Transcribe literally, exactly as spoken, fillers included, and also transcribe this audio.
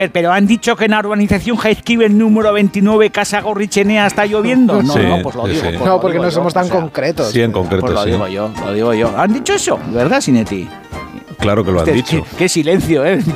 Pero han dicho que en la urbanización Jaizkibel número veintinueve, Casa Gorrichenea, está lloviendo. No, Sí, no, pues lo sí, digo. sí. Pues No, lo porque digo no yo, somos tan o sea, concretos. Sí, en concreto, Pues lo sí. digo yo, lo digo yo. ¿Han dicho eso? ¿Verdad, Sinetti? Claro que lo han Qué- dicho. Qué, qué silencio, ¿eh?